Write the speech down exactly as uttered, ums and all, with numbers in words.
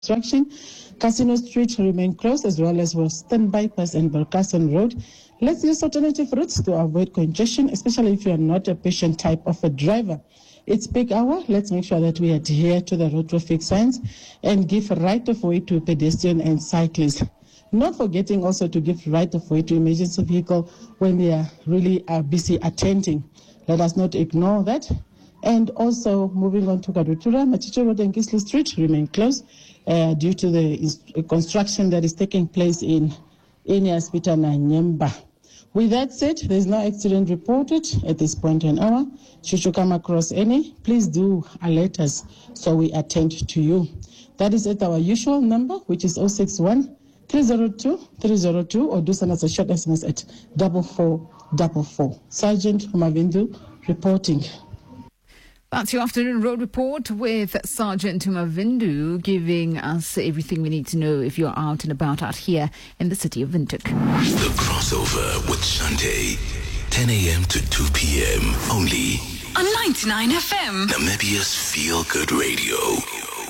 construction. Casino Street remain closed, as well as Western Bypass and Barkasson Road. Let's use alternative routes to avoid congestion, especially if you are not a patient type of a driver. It's peak hour. Let's make sure that we adhere to the road traffic signs and give right of way to pedestrian and cyclists. Not forgetting also to give right of way to emergency vehicle when they are really are busy attending. Let us not ignore that. And also moving on to Kadutura, Machicho Road and Kisley Street remain closed uh, due to the construction that is taking place in Iniaspita and Nyemba. With that said, there is no accident reported at this point in hour. Should you come across any, please do alert us so we attend to you. That is at our usual number, which is zero six one, three zero two, three zero two, or do send us a short S M S at four four four four. Sergeant Mavindu reporting. That's your afternoon road report with Sergeant Mavindu, giving us everything we need to know if you're out and about out here in the city of Windhoek. The Crossover with Shante, ten a.m. to two p.m. only on ninety-nine F M, Namibia's Feel Good Radio.